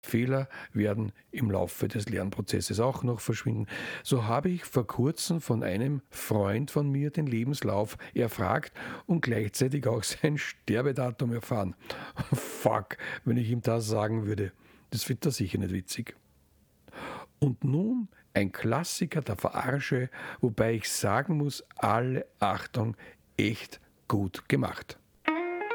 Fehler werden im Laufe des Lernprozesses auch noch verschwinden. So habe ich vor kurzem von einem Freund von mir den Lebenslauf erfragt und gleichzeitig auch sein Sterbedatum erfahren. Fuck, wenn ich ihm das sagen würde. Das wird er sicher nicht witzig. Und nun ein Klassiker der Verarsche, wobei ich sagen muss, alle Achtung, echt gut gemacht.